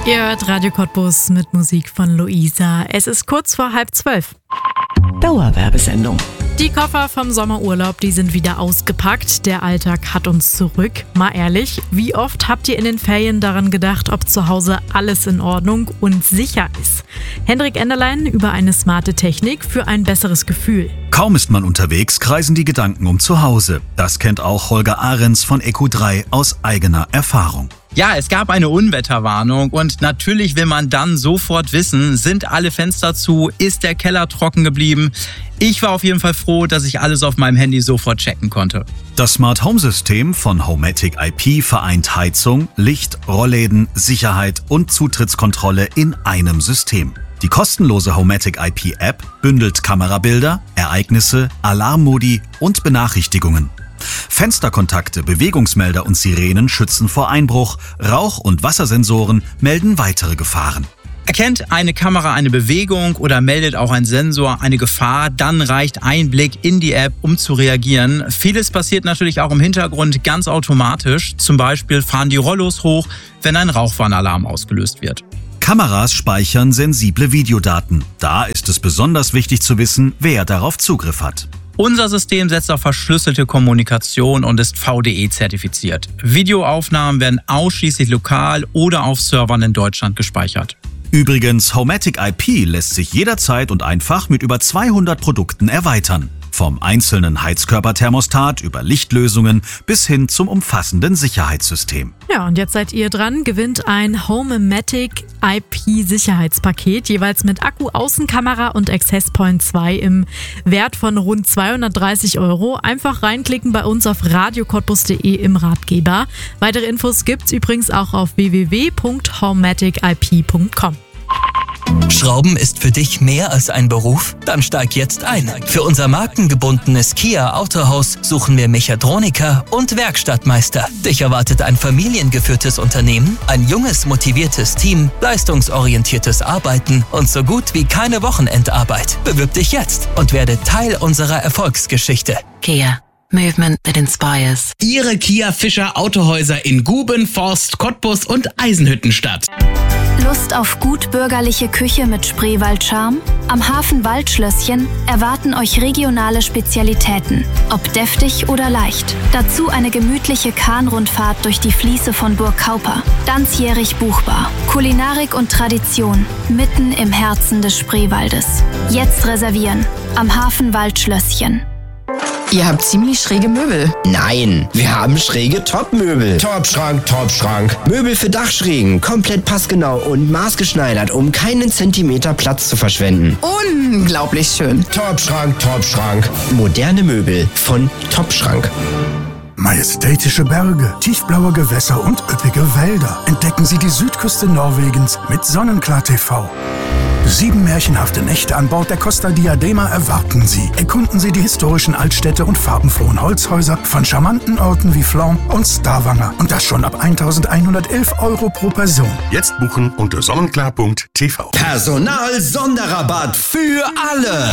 Ihr hört Radio Cottbus mit Musik von Luisa. Es ist kurz vor 11:30. Dauerwerbesendung. Die Koffer vom Sommerurlaub, die sind wieder ausgepackt. Der Alltag hat uns zurück. Mal ehrlich, wie oft habt ihr in den Ferien daran gedacht, ob zu Hause alles in Ordnung und sicher ist? Hendrik Enderlein über eine smarte Technik für ein besseres Gefühl. Kaum ist man unterwegs, kreisen die Gedanken um zu Hause. Das kennt auch Holger Ahrens von EQ3 aus eigener Erfahrung. Ja, es gab eine Unwetterwarnung und natürlich will man dann sofort wissen, sind alle Fenster zu, ist der Keller trocken geblieben? Ich war auf jeden Fall froh, dass ich alles auf meinem Handy sofort checken konnte. Das Smart Home System von Homematic IP vereint Heizung, Licht, Rollläden, Sicherheit und Zutrittskontrolle in einem System. Die kostenlose Homematic IP App bündelt Kamerabilder, Ereignisse, Alarmmodi und Benachrichtigungen. Fensterkontakte, Bewegungsmelder und Sirenen schützen vor Einbruch, Rauch- und Wassersensoren melden weitere Gefahren. Erkennt eine Kamera eine Bewegung oder meldet auch ein Sensor eine Gefahr, dann reicht ein Blick in die App, um zu reagieren. Vieles passiert natürlich auch im Hintergrund ganz automatisch. Zum Beispiel fahren die Rollos hoch, wenn ein Rauchwarnalarm ausgelöst wird. Kameras speichern sensible Videodaten. Da ist es besonders wichtig zu wissen, wer darauf Zugriff hat. Unser System setzt auf verschlüsselte Kommunikation und ist VDE-zertifiziert. Videoaufnahmen werden ausschließlich lokal oder auf Servern in Deutschland gespeichert. Übrigens, Homematic IP lässt sich jederzeit und einfach mit über 200 Produkten erweitern. Vom einzelnen Heizkörperthermostat über Lichtlösungen bis hin zum umfassenden Sicherheitssystem. Ja, und jetzt seid ihr dran, gewinnt ein Homematic IP Sicherheitspaket, jeweils mit Akku, Außenkamera und Access Point 2 im Wert von rund 230 €. Einfach reinklicken bei uns auf radiocottbus.de im Ratgeber. Weitere Infos gibt's übrigens auch auf www.homaticip.com. Schrauben ist für dich mehr als ein Beruf? Dann steig jetzt ein. Für unser markengebundenes Kia Autohaus suchen wir Mechatroniker und Werkstattmeister. Dich erwartet ein familiengeführtes Unternehmen, ein junges, motiviertes Team, leistungsorientiertes Arbeiten und so gut wie keine Wochenendarbeit. Bewirb dich jetzt und werde Teil unserer Erfolgsgeschichte. Kia. Movement that inspires. Ihre Kia Fischer Autohäuser in Guben, Forst, Cottbus und Eisenhüttenstadt. Lust auf gut bürgerliche Küche mit Spreewald-Charme? Am Hafen Waldschlösschen erwarten euch regionale Spezialitäten, ob deftig oder leicht. Dazu eine gemütliche Kahnrundfahrt durch die Fließe von Burg Kauper. Ganzjährig buchbar. Kulinarik und Tradition mitten im Herzen des Spreewaldes. Jetzt reservieren. Am Hafen Waldschlösschen. Ihr habt ziemlich schräge Möbel. Nein, wir haben schräge Topmöbel. Topschrank, Topschrank. Möbel für Dachschrägen, komplett passgenau und maßgeschneidert, um keinen Zentimeter Platz zu verschwenden. Unglaublich schön. Topschrank, Topschrank. Moderne Möbel von Topschrank. Majestätische Berge, tiefblaue Gewässer und üppige Wälder. Entdecken Sie die Südküste Norwegens mit Sonnenklar TV. 7 märchenhafte Nächte an Bord der Costa Diadema erwarten Sie. Erkunden Sie die historischen Altstädte und farbenfrohen Holzhäuser von charmanten Orten wie Flom und Stavanger. Und das schon ab 1.111 € pro Person. Jetzt buchen unter sonnenklar.tv. Personal-Sonderrabatt für alle.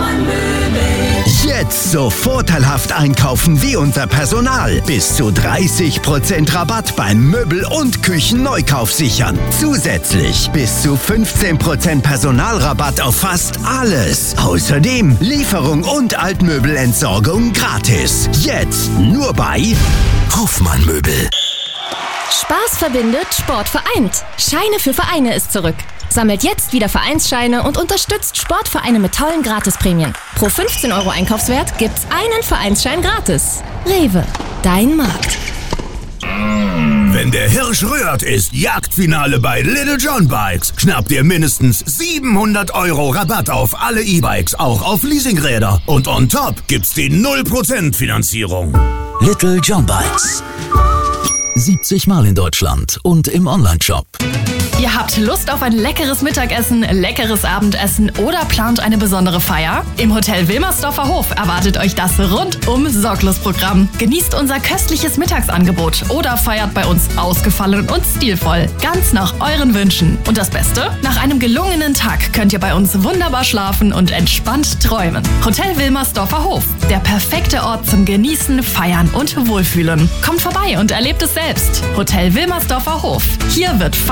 Jetzt so vorteilhaft einkaufen wie unser Personal. Bis zu 30% Rabatt beim Möbel- und Küchenneukauf sichern. Zusätzlich bis zu 15% Personalrabatt auf fast alles. Außerdem Lieferung und Altmöbelentsorgung gratis. Jetzt nur bei Hoffmann Möbel. Spaß verbindet, Sport vereint. Scheine für Vereine ist zurück. Sammelt jetzt wieder Vereinsscheine und unterstützt Sportvereine mit tollen Gratisprämien. Pro 15 € Einkaufswert gibt's einen Vereinsschein gratis. Rewe, dein Markt. Wenn der Hirsch rührt, ist Jagdfinale bei Little John Bikes. Schnappt ihr mindestens 700 € Rabatt auf alle E-Bikes, auch auf Leasingräder. Und on top gibt's die 0% Finanzierung. Little John Bikes. 70 Mal in Deutschland und im Onlineshop. Ihr habt Lust auf ein leckeres Mittagessen, leckeres Abendessen oder plant eine besondere Feier? Im Hotel Wilmersdorfer Hof erwartet euch das rundum sorglos Programm. Genießt unser köstliches Mittagsangebot oder feiert bei uns ausgefallen und stilvoll. Ganz nach euren Wünschen. Und das Beste? Nach einem gelungenen Tag könnt ihr bei uns wunderbar schlafen und entspannt träumen. Hotel Wilmersdorfer Hof. Der perfekte Ort zum Genießen, Feiern und Wohlfühlen. Kommt vorbei und erlebt es selbst. Hotel Wilmersdorfer Hof. Hier wird Feiern und Genießen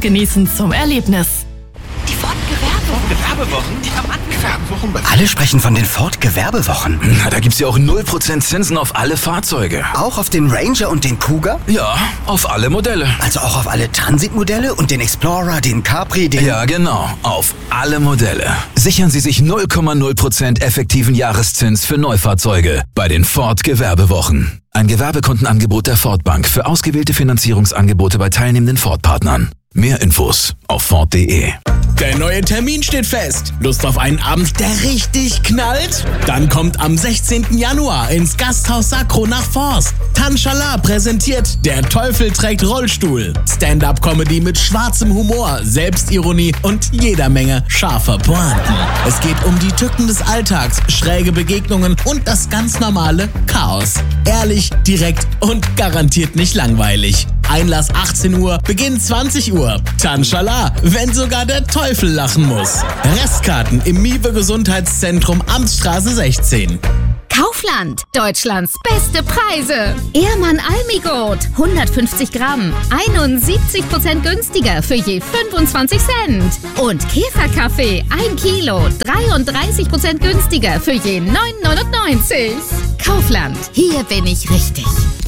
Genießen zum Erlebnis. Die Ford-Gewerbewochen? Die haben Gewerbewochen. Alle sprechen von den Ford-Gewerbewochen. Na, da gibt's ja auch 0% Zinsen auf alle Fahrzeuge. Auch auf den Ranger und den Cougar? Ja, auf alle Modelle. Also auch auf alle Transit-Modelle und den Explorer, den Capri, den... Ja, genau. Auf alle Modelle. Sichern Sie sich 0,0% effektiven Jahreszins für Neufahrzeuge bei den Ford-Gewerbewochen. Ein Gewerbekundenangebot der Ford Bank für ausgewählte Finanzierungsangebote bei teilnehmenden Ford-Partnern. Mehr Infos auf Ford.de. Der neue Termin steht fest. Lust auf einen Abend, der richtig knallt? Dann kommt am 16. Januar ins Gasthaus Sacro nach Forst. Tanschalah präsentiert Der Teufel trägt Rollstuhl. Stand-up-Comedy mit schwarzem Humor, Selbstironie und jeder Menge scharfer Pointen. Es geht um die Tücken des Alltags, schräge Begegnungen und das ganz normale Chaos. Ehrlich, direkt und garantiert nicht langweilig. Einlass 18 Uhr, Beginn 20 Uhr. Tanschalah, wenn sogar der Teufel lachen muss. Restkarten im Miwe Gesundheitszentrum Amtsstraße 16. Kaufland, Deutschlands beste Preise. Ehrmann Almigot, 150 Gramm, 71% günstiger für je 25 Cent. Und Käferkaffee, 1 Kilo, 33% günstiger für je 9,99. Kaufland, hier bin ich richtig.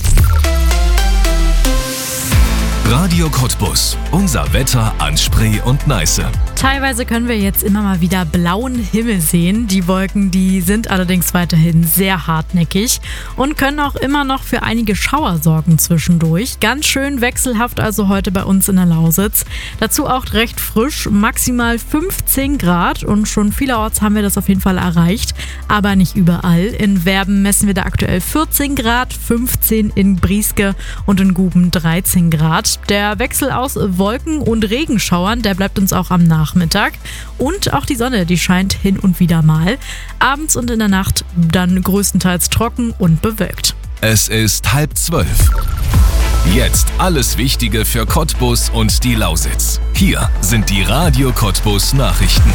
Radio Cottbus. Unser Wetter an Spree und Neiße. Teilweise können wir jetzt immer mal wieder blauen Himmel sehen. Die Wolken, die sind allerdings weiterhin sehr hartnäckig und können auch immer noch für einige Schauer sorgen zwischendurch. Ganz schön wechselhaft also heute bei uns in der Lausitz. Dazu auch recht frisch, maximal 15 Grad und schon vielerorts haben wir das auf jeden Fall erreicht, aber nicht überall. In Werben messen wir da aktuell 14 Grad, 15 in Brieske und in Guben 13 Grad. Der Wechsel aus Wolken und Regenschauern, der bleibt uns auch am Nachmittag. Und auch die Sonne, die scheint hin und wieder mal. Abends und in der Nacht dann größtenteils trocken und bewölkt. Es ist 11:30. Jetzt alles Wichtige für Cottbus und die Lausitz. Hier sind die Radio Cottbus Nachrichten.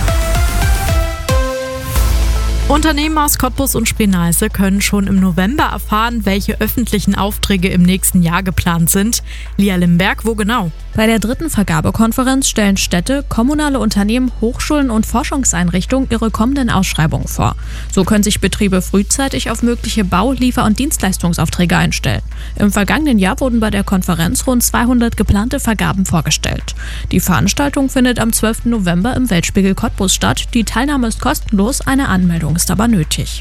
Unternehmen aus Cottbus und Spree-Neiße können schon im November erfahren, welche öffentlichen Aufträge im nächsten Jahr geplant sind. Lia Limberg, wo genau? Bei der 3. Vergabekonferenz stellen Städte, kommunale Unternehmen, Hochschulen und Forschungseinrichtungen ihre kommenden Ausschreibungen vor. So können sich Betriebe frühzeitig auf mögliche Bau-, Liefer- und Dienstleistungsaufträge einstellen. Im vergangenen Jahr wurden bei der Konferenz rund 200 geplante Vergaben vorgestellt. Die Veranstaltung findet am 12. November im Weltspiegel Cottbus statt. Die Teilnahme ist kostenlos, eine Anmeldung ist aber nötig.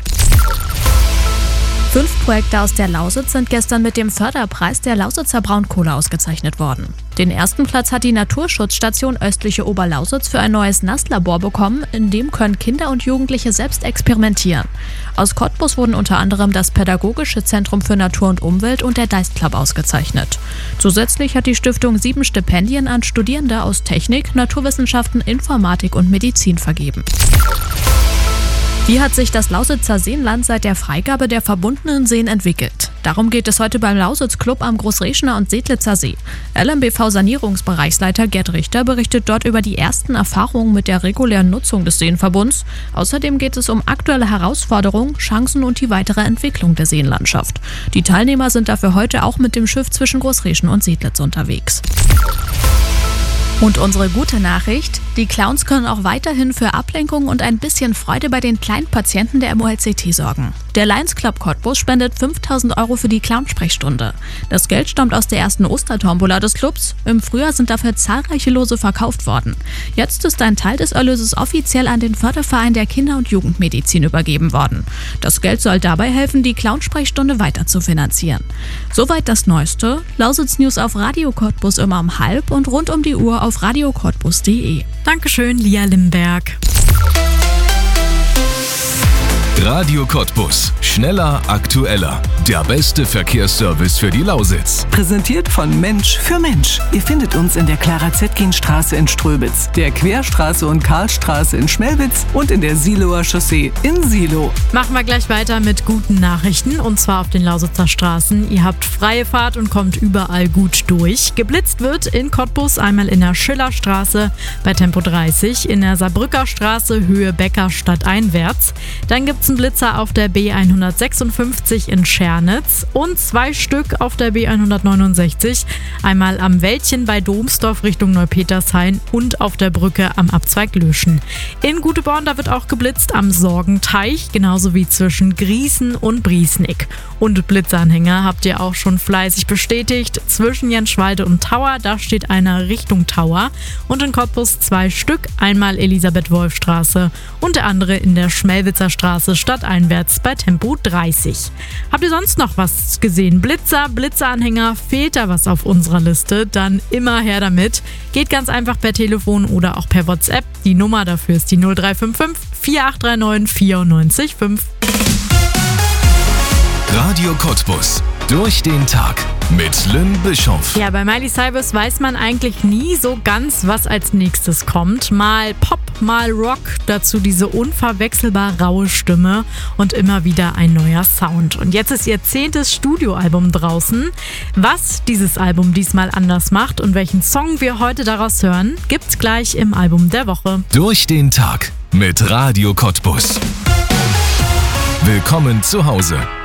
5 Projekte aus der Lausitz sind gestern mit dem Förderpreis der Lausitzer Braunkohle ausgezeichnet worden. Den ersten Platz hat die Naturschutzstation Östliche Oberlausitz für ein neues Nasslabor bekommen, in dem können Kinder und Jugendliche selbst experimentieren. Aus Cottbus wurden unter anderem das Pädagogische Zentrum für Natur und Umwelt und der Deist Club ausgezeichnet. Zusätzlich hat die Stiftung 7 Stipendien an Studierende aus Technik, Naturwissenschaften, Informatik und Medizin vergeben. Wie hat sich das Lausitzer Seenland seit der Freigabe der verbundenen Seen entwickelt? Darum geht es heute beim Lausitz Club am Großreschener und Sedlitzer See. LMBV-Sanierungsbereichsleiter Gerd Richter berichtet dort über die ersten Erfahrungen mit der regulären Nutzung des Seenverbunds. Außerdem geht es um aktuelle Herausforderungen, Chancen und die weitere Entwicklung der Seenlandschaft. Die Teilnehmer sind dafür heute auch mit dem Schiff zwischen Großreschen und Sedlitz unterwegs. Und unsere gute Nachricht, die Clowns können auch weiterhin für Ablenkung und ein bisschen Freude bei den kleinen Patienten der MOLCT sorgen. Der Lions Club Cottbus spendet 5.000 € für die Clownsprechstunde. Das Geld stammt aus der ersten Ostertombola des Clubs. Im Frühjahr sind dafür zahlreiche Lose verkauft worden. Jetzt ist ein Teil des Erlöses offiziell an den Förderverein der Kinder- und Jugendmedizin übergeben worden. Das Geld soll dabei helfen, die Clownsprechstunde weiter zu finanzieren. Soweit das Neueste. Lausitz News auf Radio Cottbus immer um 12 und rund um die Uhr auf radiocottbus.de. Dankeschön, Lia Limberg. Radio Cottbus. Schneller, aktueller. Der beste Verkehrsservice für die Lausitz. Präsentiert von Mensch für Mensch. Ihr findet uns in der Clara-Zetkin-Straße in Ströbitz, der Querstraße und Karlstraße in Schmelwitz und in der Siloer Chaussee in Silo. Machen wir gleich weiter mit guten Nachrichten und zwar auf den Lausitzer Straßen. Ihr habt freie Fahrt und kommt überall gut durch. Geblitzt wird in Cottbus einmal in der Schillerstraße bei Tempo 30, in der Saarbrücker Straße Höhe Becker stadteinwärts. Dann gibt kurzen Blitzer auf der B156 in Schernitz und 2 Stück auf der B169. Einmal am Wäldchen bei Domsdorf Richtung Neupetershain und auf der Brücke am Abzweig Löschen. In Guteborn, da wird auch geblitzt am Sorgenteich, genauso wie zwischen Griesen und Briesnick. Und Blitzanhänger habt ihr auch schon fleißig bestätigt. Zwischen Jenschwalde und Tauer, da steht einer Richtung Tauer. Und in Cottbus 2 Stück, einmal Elisabeth-Wolf-Straße und der andere in der Schmelwitzer Straße stadteinwärts bei Tempo 30. Habt ihr sonst noch was gesehen? Blitzer, Blitzeranhänger, fehlt da was auf unserer Liste? Dann immer her damit. Geht ganz einfach per Telefon oder auch per WhatsApp. Die Nummer dafür ist die 0355 4839 94 5. Radio Cottbus. Durch den Tag mit Lynn Bischoff. Ja, bei Miley Cyrus weiß man eigentlich nie so ganz, was als nächstes kommt. Mal Pop, mal Rock, dazu diese unverwechselbar raue Stimme und immer wieder ein neuer Sound. Und jetzt ist ihr 10. Studioalbum draußen. Was dieses Album diesmal anders macht und welchen Song wir heute daraus hören, gibt's gleich im Album der Woche. Durch den Tag mit Radio Cottbus. Willkommen zu Hause.